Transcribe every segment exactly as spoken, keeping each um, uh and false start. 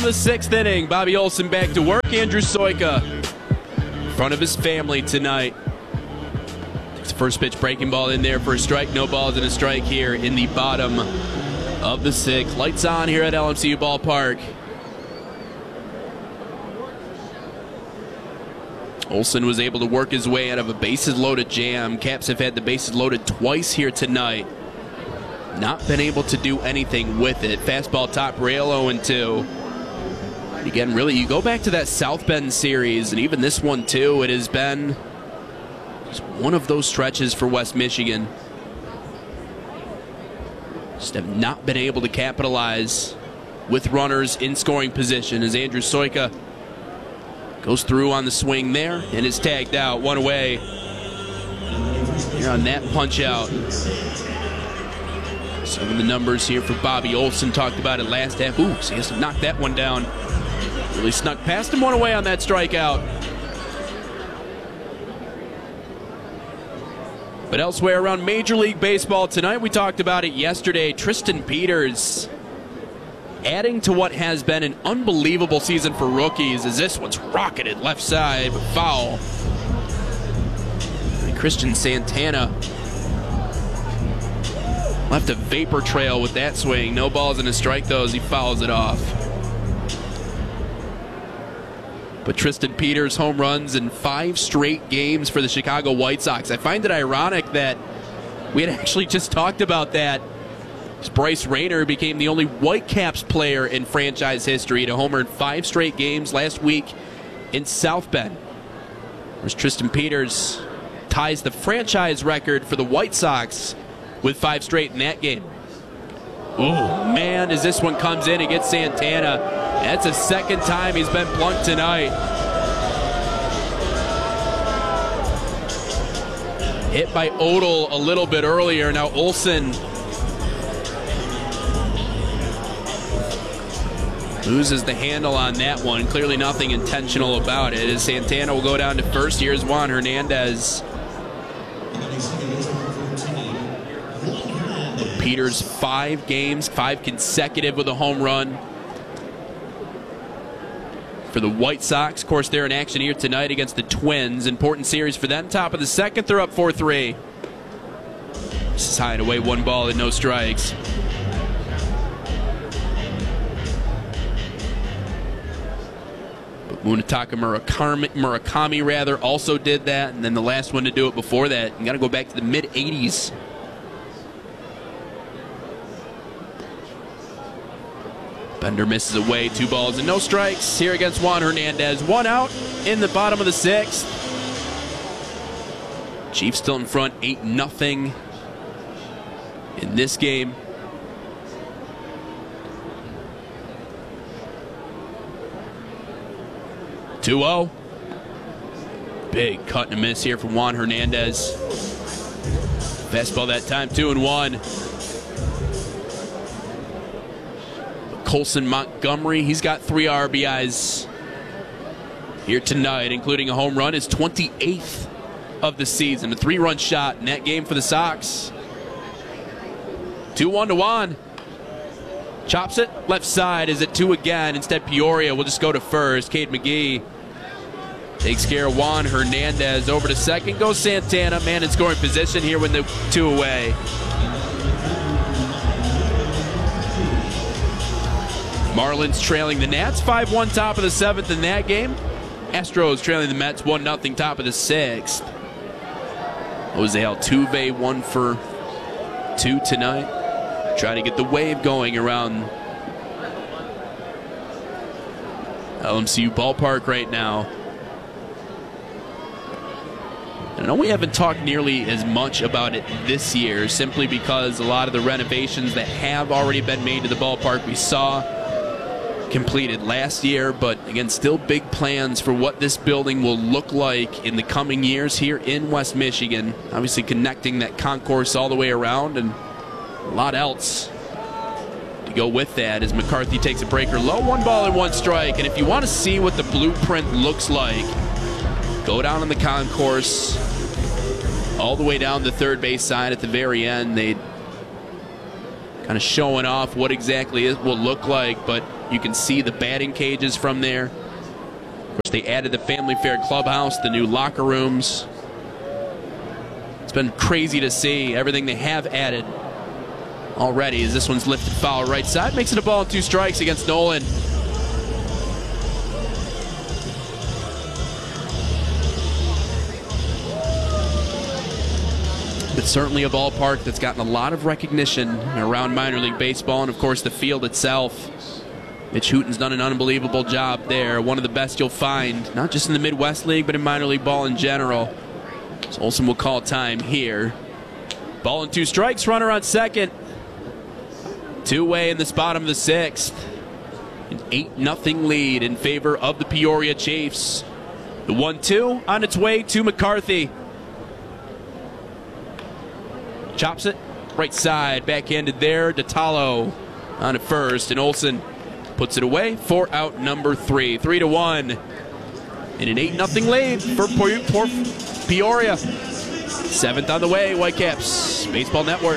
The sixth inning, Bobby Olson back to work. Andrew Soika in front of his family tonight. Takes the first pitch breaking ball in there for a strike. No balls and a strike here in the bottom of the sixth. Lights on here at L M C U Ballpark. Olson was able to work his way out of a bases loaded jam. Caps have had the bases loaded twice here tonight. Not been able to do anything with it. Fastball top rail oh and two. Again, really, you go back to that South Bend series, and even this one, too, it has been just one of those stretches for West Michigan. Just have not been able to capitalize with runners in scoring position as Andrew Soika goes through on the swing there and is tagged out. One away here on that punch out. Some of the numbers here for Bobby Olson. Talked about it last half. Ooh, so he has to knock that one down. Really snuck past him, one away on that strikeout. But elsewhere around Major League Baseball tonight, we talked about it yesterday. Tristan Peters adding to what has been an unbelievable season for rookies as this one's rocketed left side, but foul. And Christian Santana left a vapor trail with that swing. No balls and a strike, though, as he fouls it off. But Tristan Peters home runs in five straight games for the Chicago White Sox. I find it ironic that we had actually just talked about that. Bryce Rayner became the only Whitecaps player in franchise history to homer in five straight games last week in South Bend. Whereas Tristan Peters ties the franchise record for the White Sox with five straight in that game. Oh, man, as this one comes in, it gets Santana. That's the second time he's been blunt tonight. Hit by Odell a little bit earlier. Now Olson loses the handle on that one. Clearly nothing intentional about it. As Santana will go down to first. Here's Juan Hernandez. Peters, five games, five consecutive with a home run for the White Sox. Of course, they're in action here tonight against the Twins. Important series for them. Top of the second, they're up four three. This is high and away, one ball and no strikes. But Munetaka Murakami, Murakami rather, also did that. And then the last one to do it before that. You got to go back to the mid eighties. Bender misses away, two balls and no strikes here against Juan Hernandez. One out in the bottom of the sixth. Chiefs still in front, eight nothing in this game. two oh. Big cut and a miss here from Juan Hernandez. Fastball that time, two and one. Colson Montgomery, he's got three R B Is here tonight, including a home run, his twenty-eighth of the season. A three-run shot in that game for the Sox. two one to Juan. Chops it, left side. Is it two again? Instead, Peoria will just go to first. Cade McGee takes care of Juan Hernandez. Over to second goes Santana. Man in scoring position here with the two away. Marlins trailing the Nats five one top of the seventh in that game. Astros trailing the Mets one nothing top of the sixth. Jose Altuve one for two tonight. Trying to get the wave going around L M C U Ballpark right now. I know we haven't talked nearly as much about it this year, simply because a lot of the renovations that have already been made to the ballpark we saw completed last year, but again, still big plans for what this building will look like in the coming years here in West Michigan. Obviously connecting that concourse all the way around and a lot else to go with that as McCarthy takes a breaker low. One ball and one strike. And if you want to see what the blueprint looks like, go down on the concourse all the way down the third base side at the very end. They kind of showing off what exactly it will look like, but You can see the batting cages from there. Of course, they added the Family Fair clubhouse, the new locker rooms. It's been crazy to see everything they have added already. As this one's lifted foul right side, makes it a ball and two strikes against Nolan. But certainly a ballpark that's gotten a lot of recognition around minor league baseball, and of course the field itself. Mitch Hooten's done an unbelievable job there. One of the best you'll find, not just in the Midwest League, but in minor league ball in general. So Olsen will call time here. Ball and two strikes, runner on second. Two-way in this bottom of the sixth. An eight nothing lead in favor of the Peoria Chiefs. The one two on its way to McCarthy. Chops it, right side, backhanded there. DeTalo on at first, and Olsen puts it away for out number three. Three to one. In an eight nothing lead for Peoria. Seventh on the way, Whitecaps Baseball Network.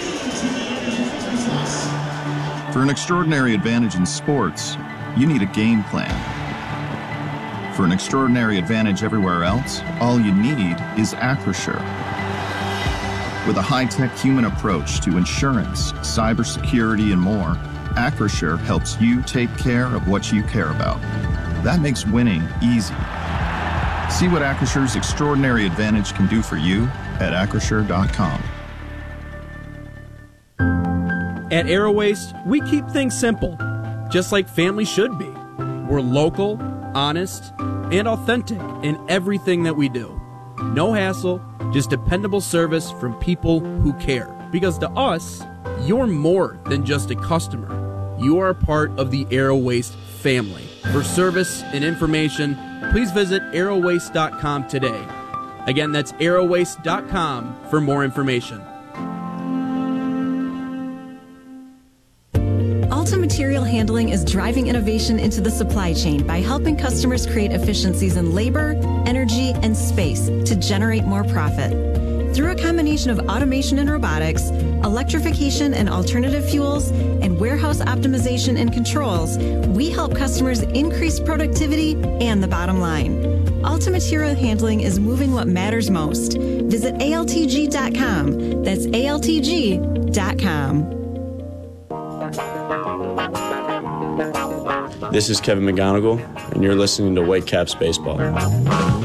For an extraordinary advantage in sports, you need a game plan. For an extraordinary advantage everywhere else, all you need is Acrisure. With a high-tech human approach to insurance, cybersecurity, and more, Acrisure helps you take care of what you care about. That makes winning easy. See what Acrisure's extraordinary advantage can do for you at acrisure dot com. At Aero Waste, we keep things simple, just like family should be. We're local, honest, and authentic in everything that we do. No hassle, just dependable service from people who care. Because to us, you're more than just a customer. You are a part of the Aero Waste family. For service and information, please visit aero waste dot com today. Again, that's aero waste dot com for more information. Alta Material Handling is driving innovation into the supply chain by helping customers create efficiencies in labor, energy, and space to generate more profit. Through a combination of automation and robotics, electrification and alternative fuels, and warehouse optimization and controls, we help customers increase productivity and the bottom line. Alta Material Handling is moving what matters most. Visit A L T G dot com. That's A L T G dot com. This is Kevin McGonigal, and you're listening to Whitecaps Baseball.